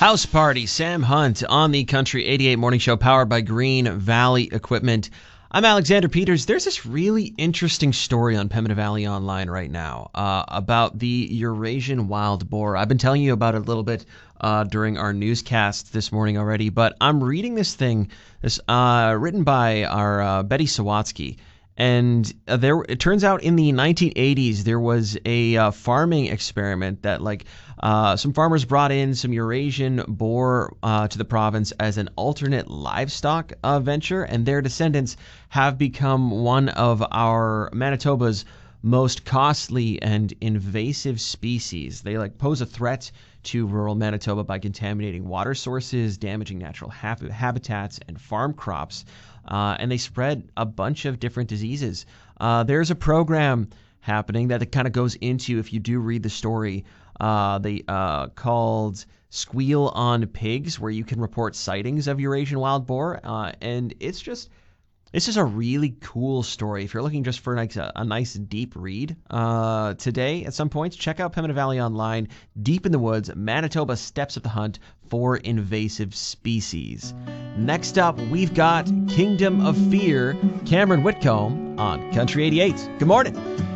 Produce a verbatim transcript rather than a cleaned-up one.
House Party, Sam Hunt on the Country eighty-eight Morning Show, powered by Green Valley Equipment. I'm Alexander Peters. There's this really interesting story on Pembina Valley Online right now uh, about the Eurasian wild boar. I've been telling you about it a little bit uh, during our newscast this morning already, but I'm reading this thing this uh, written by our uh, Betty Sawatsky. And uh, there, it turns out in the nineteen eighties, there was a uh, farming experiment that like uh, some farmers brought in some Eurasian boar uh, to the province as an alternate livestock uh, venture. And their descendants have become one of our Manitoba's most costly and invasive species. They like pose a threat to rural Manitoba by contaminating water sources, damaging natural ha- habitats and farm crops. Uh, and they spread a bunch of different diseases. Uh, there's a program happening that kind of goes into, if you do read the story, uh, they uh, called Squeal on Pigs, where you can report sightings of Eurasian wild boar. Uh, and it's just, this is a really cool story. If you're looking just for like a, a nice deep read uh, today, at some points, check out Pembina Valley Online. Deep in the woods, Manitoba steps up the hunt for invasive species. Next up, we've got Kingdom of Fear, Cameron Whitcomb on Country eighty-eight. Good morning.